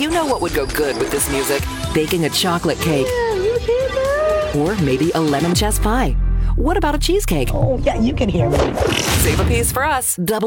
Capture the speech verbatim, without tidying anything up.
You know what would go good with this music? Baking a chocolate cake. Yeah, you hear that? Or maybe a lemon chess pie. What about a cheesecake? Oh, yeah, you can hear me. Save a piece for us. Double